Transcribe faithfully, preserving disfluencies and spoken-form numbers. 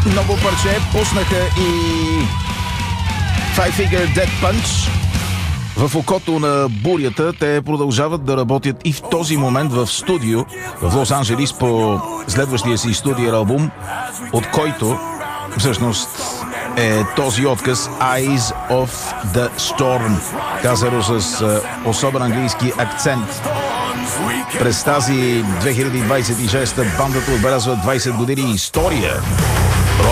Ново парче, пуснаха и Five Finger Death Punch. В окото на бурята те продължават да работят и в този момент в студио в Лос-Анджелис по следващия си студиен албум, от който всъщност е този отказ Eyes of the Storm, казано с особен английски акцент. През тази две хиляди двадесет и шеста бандата отбелязва двадесет години история.